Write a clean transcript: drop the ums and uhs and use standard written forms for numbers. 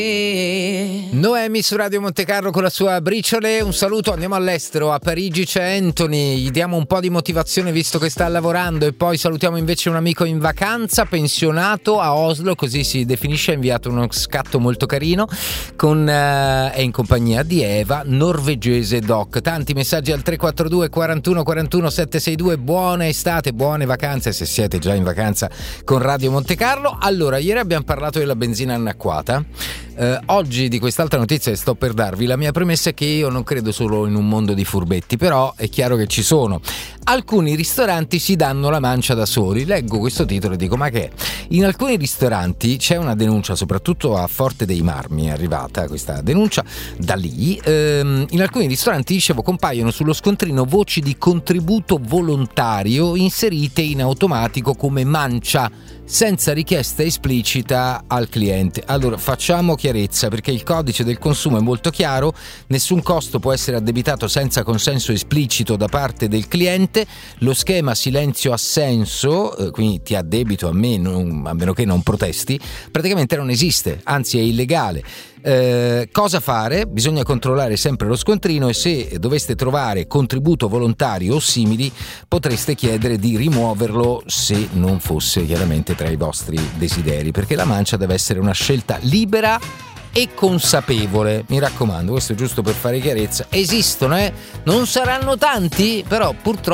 Noemi su Radio Montecarlo con la sua Briciole. Un saluto, andiamo all'estero, a Parigi c'è Anthony, gli diamo un po' di motivazione visto che sta lavorando, e poi salutiamo invece un amico in vacanza, pensionato a Oslo, così si definisce, ha inviato uno scatto molto carino è in compagnia di Eva, norvegese doc. Tanti messaggi al 342 41 41 762. Buona estate, buone vacanze se siete già in vacanza con Radio Montecarlo. Allora, ieri abbiamo parlato della benzina annacquata. Oggi di quest'altra notizia che sto per darvi, la mia premessa è che io non credo solo in un mondo di furbetti, però è chiaro che ci sono. Alcuni ristoranti si danno la mancia da soli. Leggo questo titolo e dico: ma che è? In alcuni ristoranti c'è una denuncia, soprattutto a Forte dei Marmi è arrivata questa denuncia da lì. In alcuni ristoranti, dicevo, compaiono sullo scontrino voci di contributo volontario inserite in automatico come mancia, senza richiesta esplicita al cliente. Allora, facciamo chiarezza, perché il codice del consumo è molto chiaro: nessun costo può essere addebitato senza consenso esplicito da parte del cliente. Lo schema silenzio assenso, quindi ti addebito a me, a meno che non protesti, praticamente non esiste, anzi è illegale. Cosa fare? Bisogna controllare sempre lo scontrino, e se doveste trovare contributo volontario o simili potreste chiedere di rimuoverlo, se non fosse chiaramente tra i vostri desideri, perché la mancia deve essere una scelta libera e consapevole. Mi raccomando, questo è giusto per fare chiarezza. Esistono, non saranno tanti, però purtroppo